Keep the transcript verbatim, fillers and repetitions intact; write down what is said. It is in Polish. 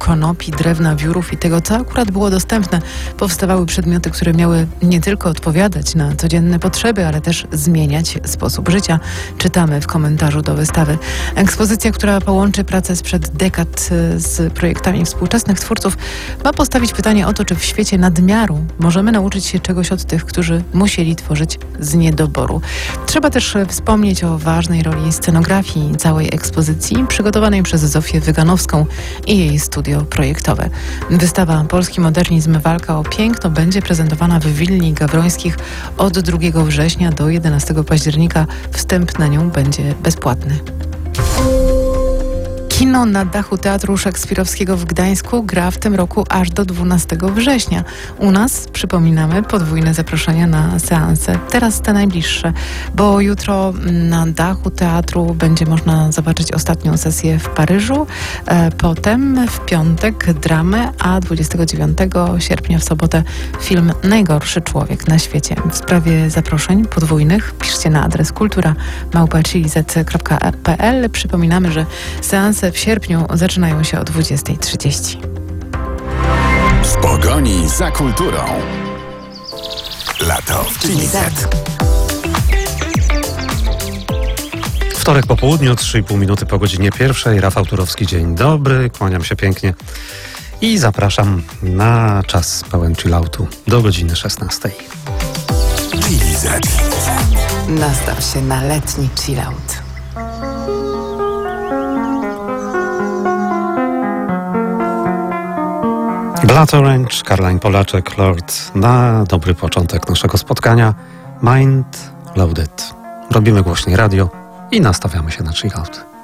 konopi, drewna, wiórów i tego, co akurat było dostępne, powstawały przedmioty, które miały nie tylko odpowiadać na codzienne potrzeby, ale też zmieniać sposób życia. Czytamy w komentarzu do wystawy. Ekspozycja, która połączy pracę sprzed dekad z projektami współczesnych twórców, ma postawić pytanie o to, czy w świecie nadmiaru możemy nauczyć się czegoś od tych, którzy musieli tworzyć z niedoboru. Trzeba też wspomnieć o ważnej roli scenografii całej ekspozycji, przygotowanej przez Zofię Wyganowską i jej studio projektowe. Wystawa Polski Modernizm. Walka o piękno będzie prezentowana w Willi Gawrońskich od drugiego września do jedenastego października. Wstęp na nią będzie bezpłatny. Kino na dachu Teatru Szekspirowskiego w Gdańsku gra w tym roku aż do dwunastego września. U nas, przypominamy, podwójne zaproszenia na seanse. Teraz te najbliższe, bo jutro na dachu teatru będzie można zobaczyć ostatnią sesję w Paryżu. E, potem w piątek dramę, a dwudziestego dziewiątego sierpnia w sobotę film Najgorszy człowiek na świecie. W sprawie zaproszeń podwójnych piszcie na adres kultura małpa chili zet kropka pe el. Przypominamy, że seanse w sierpniu zaczynają się o dwudziestej trzydzieści. W pogoni za kulturą. Lato w Chili Zet. Wtorek po południu, trzy i pół minuty po godzinie pierwszej. Rafał Turowski, dzień dobry, kłaniam się pięknie i zapraszam na czas pełen chilloutu do godziny szesnastej. Chili Zet. Nastaw się na letni chillout. Blood Orange, Caroline Polaczek, Lord, na dobry początek naszego spotkania. Mind Loaded. Robimy głośniej radio i nastawiamy się na chillout.